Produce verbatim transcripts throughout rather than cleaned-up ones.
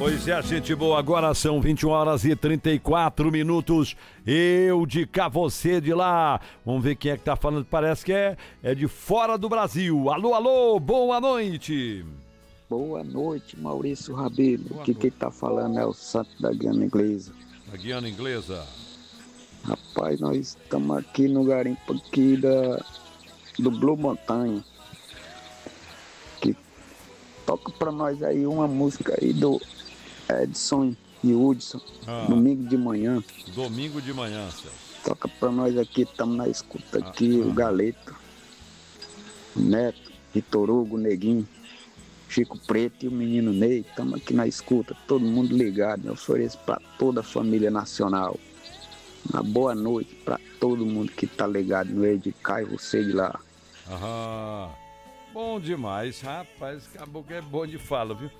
Pois é, gente boa, agora são vinte e uma horas e trinta e quatro minutos, eu de cá, você de lá. Vamos ver quem é que tá falando, parece que é, é de fora do Brasil. Alô, alô, boa noite. Boa noite, Maurício Rabelo. Aqui quem tá falando é o Santo da Guiana Inglesa. Da Guiana Inglesa. Rapaz, nós estamos aqui no garimpo aqui da, do Blue Montanha. Que toca pra nós aí uma música aí do Edson e Hudson, ah, domingo de manhã. Domingo de manhã, Celso. Toca pra nós aqui, estamos na escuta aqui, ah, o Galeto, o Neto, Vitor Hugo, o Neguinho, Chico Preto e o menino Ney. Estamos aqui na escuta, todo mundo ligado. Eu ofereço pra toda a família nacional. Uma boa noite pra todo mundo que tá ligado no meio de cá e você de lá. Aham. Bom demais, rapaz. Acabou que é bom de fala, viu?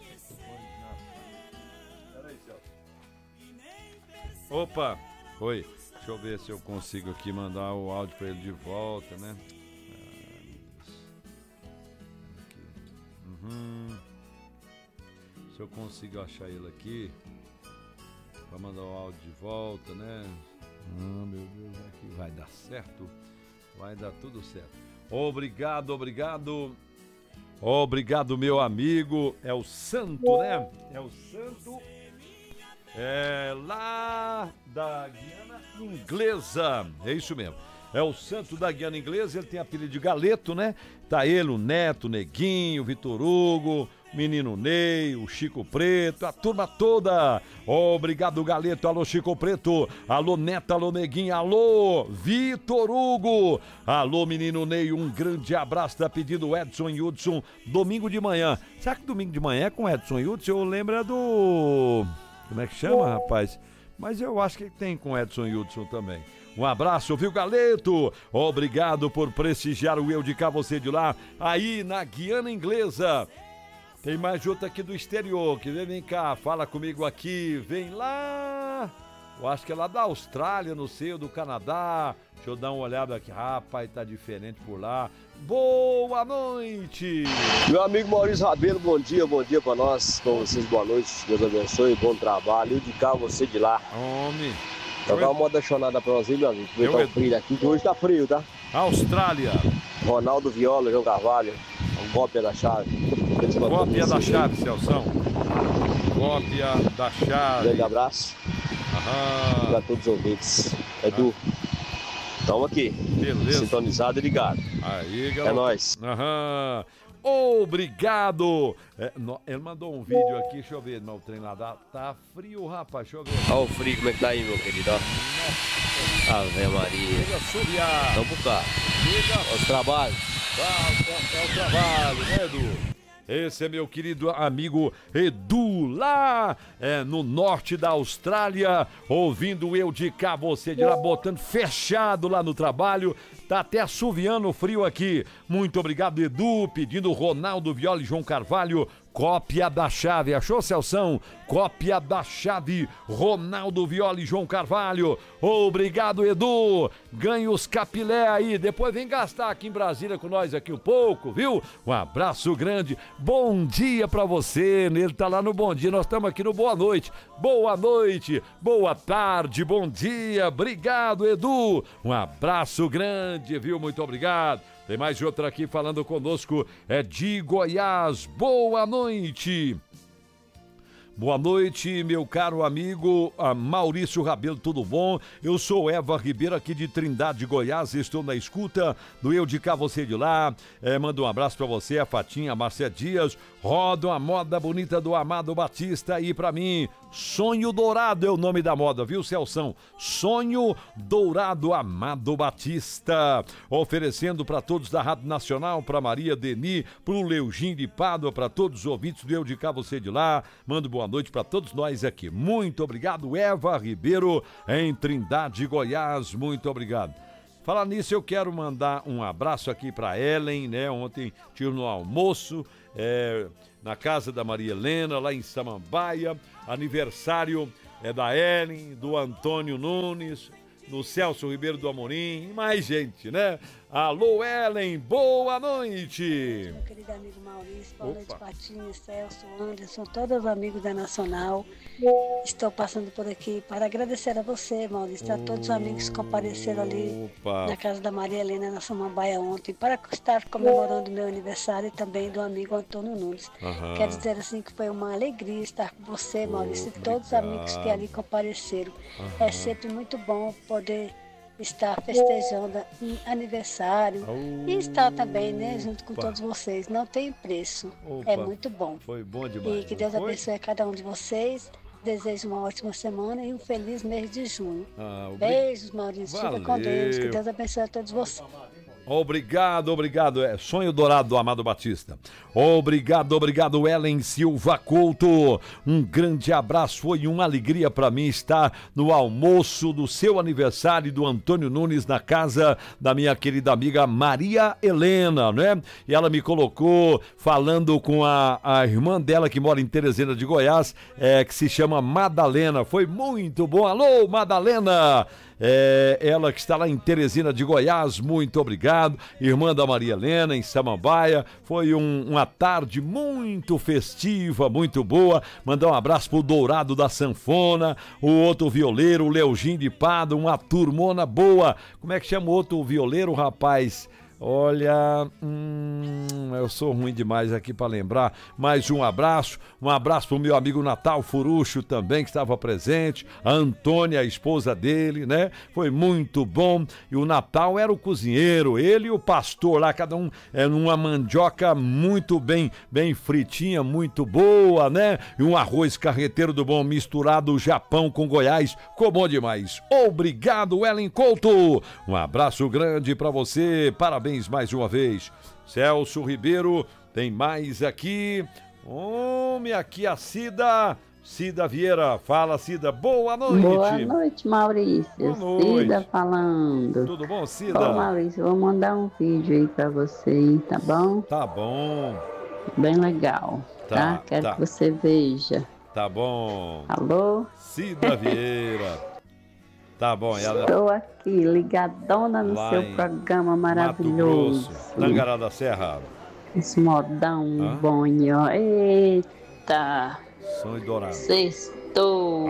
Opa, oi, deixa eu ver se eu consigo aqui mandar o áudio pra ele de volta, né? Ah, uhum. Se eu consigo achar ele aqui pra mandar o áudio de volta, né? Ah, meu Deus, aqui vai dar certo, vai dar tudo certo. Obrigado, obrigado, obrigado, meu amigo. É o Santo, né? É o Santo. É lá da Guiana Inglesa, é isso mesmo, é o Santo da Guiana Inglesa. Ele tem apelido de Galeto, né? Tá ele, o Neto, o Neguinho, o Vitor Hugo, o menino Ney, o Chico Preto, a turma toda. Obrigado, Galeto. Alô, Chico Preto, alô, Neto, alô, Neguinho, alô, Vitor Hugo, alô, menino Ney. Um grande abraço. Tá pedindo Edson e Hudson, domingo de manhã. Será que domingo de manhã é com Edson e Hudson? Eu lembro do... Como é que chama, rapaz? Mas eu acho que tem com Edson e Hudson também. Um abraço, viu, Galeto? Obrigado por prestigiar o Eu de Cá, você de lá, aí na Guiana Inglesa. Tem mais outra aqui do exterior, que vem, vem cá, fala comigo aqui, vem lá. Eu acho que é lá da Austrália, não sei, ou do Canadá. Deixa eu dar uma olhada aqui, rapaz, tá diferente por lá. Boa noite! Meu amigo Maurício Rabelo, bom dia, bom dia pra nós, com vocês, boa noite, Deus abençoe, bom trabalho, eu de cá, você de lá. Homem! Tocar uma moda chonada pra nós aí, meu amigo, aproveitar o frio aqui, que hoje tá frio, tá? Austrália! Ronaldo Viola, João Carvalho, cópia da chave. Cópia da chave, Celção. Cópia da chave. Grande abraço. Aham. Pra todos os ouvintes. Edu, tamo aqui. Beleza. Sintonizado e ligado. Aí, galera. É nóis. Aham. Obrigado. É, no, ele mandou um vídeo aqui, deixa eu ver, meu trem lá, tá, tá frio, rapaz, deixa eu ver. Olha o frio, como é que tá aí, meu querido, ó. Ave Maria. Chega a subiar. Vamos por cá. Chega. Os trabalhos. É, é o trabalho, né, Edu? Esse é meu querido amigo Edu, lá é, no norte da Austrália, ouvindo Eu de Cá, você de lá, botando fechado lá no trabalho. Tá até assoviando o frio aqui. Muito obrigado, Edu, pedindo Ronaldo Viola e João Carvalho. Cópia da chave, achou, Celção? Cópia da chave, Ronaldo Viola e João Carvalho. Obrigado, Edu. Ganha os capilé aí, depois vem gastar aqui em Brasília com nós aqui um pouco, viu? Um abraço grande, bom dia pra você. Ele tá lá no bom dia, nós estamos aqui no boa noite. Boa noite, boa tarde, bom dia. Obrigado, Edu. Um abraço grande, viu? Muito obrigado. Tem mais outra aqui falando conosco, é de Goiás. Boa noite. Boa noite, meu caro amigo Maurício Rabelo, tudo bom? Eu sou Eva Ribeiro, aqui de Trindade, Goiás, estou na escuta do Eu de Cá, você de lá. É, mando um abraço pra você, a Fatinha, a Márcia Dias. Roda a moda bonita do Amado Batista aí pra mim. Sonho Dourado é o nome da moda, viu, Celção? Sonho Dourado, Amado Batista. Oferecendo pra todos da Rádio Nacional, pra Maria Deni, pro Leugim de Pádua, pra todos os ouvintes do Eu de Cá, você de lá. Mando boa noite para todos nós aqui. Muito obrigado, Eva Ribeiro, em Trindade, Goiás. Muito obrigado. Falar nisso, eu quero mandar um abraço aqui para Ellen, né? Ontem tive no almoço é, na casa da Maria Helena, lá em Samambaia. Aniversário é da Ellen, do Antônio Nunes, no Celso Ribeiro do Amorim, e mais gente, né? Alô, Ellen, boa noite. Meu querido amigo Maurício, boa noite, Patinho, Celso, Anderson, todos os amigos da Nacional. Estou passando por aqui para agradecer a você, Maurício, a todos os amigos que compareceram ali Opa. na casa da Maria Helena, na Samambaia ontem, para estar comemorando o meu aniversário e também do amigo Antônio Nunes. Aham. Quero dizer assim que foi uma alegria estar com você, Maurício, Oh, e todos os obrigado. amigos que ali compareceram. Aham. É sempre muito bom poder estar festejando um aniversário Oh. e estar também, né, junto com Opa. todos vocês. Não tem preço. Opa. É muito bom. Foi bom demais. E que Deus não foi? abençoe a cada um de vocês. Desejo uma ótima semana e um feliz mês de junho. Ah, obri- Beijos, Maurício. Fica com Valeu. Deus. Que Deus abençoe a todos vocês. Obrigado, obrigado. É sonho dourado do Amado Batista. Obrigado, obrigado, Ellen Silva Couto. Um grande abraço. Foi uma alegria para mim estar no almoço do seu aniversário do Antônio Nunes na casa da minha querida amiga Maria Helena, né? E ela me colocou falando com a, a irmã dela que mora em Teresina de Goiás, é, que se chama Madalena. Foi muito bom. Alô, Madalena! É, ela que está lá em Teresina de Goiás, muito obrigado. Irmã da Maria Helena, em Samambaia. Foi um, uma tarde muito festiva, muito boa. Mandar um abraço pro Dourado da Sanfona, o outro violeiro, o Leogim de Pado, uma turmona boa. Como é que chama o outro violeiro, rapaz? Olha, hum, eu sou ruim demais aqui para lembrar. Mais um abraço, um abraço pro meu amigo Natal Furucho também, que estava presente. A Antônia, a esposa dele, né? Foi muito bom. E o Natal era o cozinheiro, ele e o pastor lá, cada um é numa mandioca muito bem, bem fritinha, muito boa, né? E um arroz carreteiro do bom misturado Japão com Goiás, ficou bom demais. Obrigado, Ellen Couto. Um abraço grande para você, parabéns mais uma vez. Celso Ribeiro, tem mais aqui. Homem, aqui a Cida, Cida Vieira. Fala, Cida, boa noite. Boa noite, Maurício. Boa noite. Cida falando. Tudo bom, Cida? Ô, Maurício, vou mandar um vídeo aí pra você, tá bom? Tá bom, Bem legal, Tá, tá? Quero tá. que você veja. tá bom. Alô? Cida Vieira. Tá bom, e ela... Estou aqui, ligadona no Lá seu em programa Mato maravilhoso. Grosso, Tangará da Serra. Esse modão Hã? bom, ó. Eita, Sonho Dourado. sextou.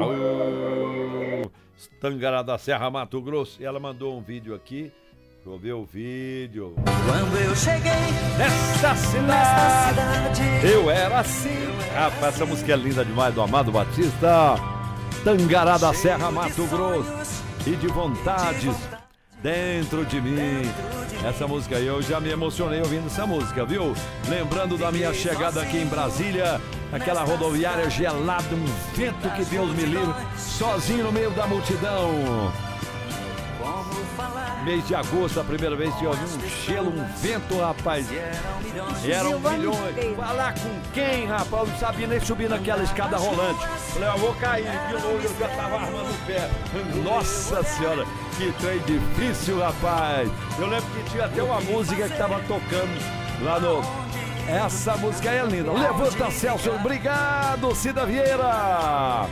Aô, Tangará da Serra, Mato Grosso. E ela mandou um vídeo aqui. Deixa eu ver o vídeo. Quando eu cheguei Nessa cidade, nesta cidade, eu era assim. Rapaz, essa música é linda demais, do Amado Batista. Tangará da Serra, Mato Grosso. E de vontades dentro de mim. Essa música aí, eu já me emocionei ouvindo essa música, viu? Lembrando da minha chegada aqui em Brasília, aquela rodoviária gelada, um vento que Deus me livre, sozinho no meio da multidão. como falar, Mês de agosto, a primeira vez que eu ouvi um gelo, um vento, rapaz. eram milhões. E eram milhões. Falar com quem, rapaz? Eu não sabia nem subir naquela escada rolante. Falei, eu vou cair. De longe eu já tava armando o pé. Nossa senhora, que trem difícil, rapaz. Eu lembro que tinha até uma música que tava tocando lá no... Essa música aí é linda. Levanta, Celso. Obrigado, Cida Vieira.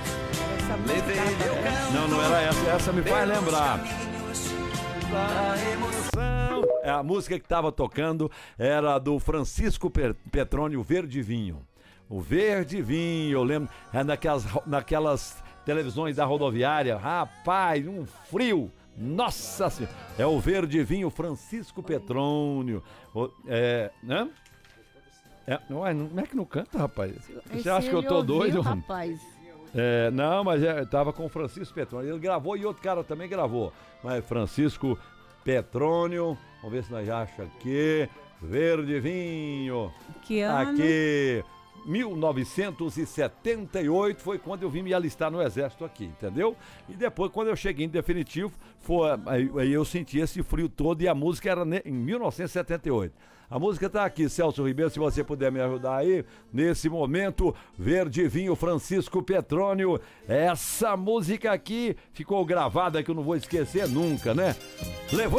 Não, não era essa. Essa me faz lembrar. Da emoção. É, a música que estava tocando era do Francisco Petrônio, Verde Vinho. O Verde Vinho, eu lembro, é naquelas, naquelas televisões da rodoviária, rapaz, um frio. Nossa Senhora, é o Verde Vinho, Francisco Petrônio. O, é, né? É, não, como é que não canta, rapaz? Você acha que eu tô doido? Rapaz. É, não, mas é, tava com o Francisco Petrônio. Ele gravou e outro cara também gravou. Mas Francisco Petrônio, vamos ver se nós achamos aqui. Verde Vinho. Que ano? Aqui, mil novecentos e setenta e oito foi quando eu vim me alistar no exército aqui, entendeu? E depois, quando eu cheguei em definitivo, foi, aí, aí eu senti esse frio todo e a música era em mil novecentos e setenta e oito. A música tá aqui, Celso Ribeiro, se você puder me ajudar aí, nesse momento, Verde Vinho, Francisco Petrônio, essa música aqui ficou gravada que eu não vou esquecer nunca, né? Levanta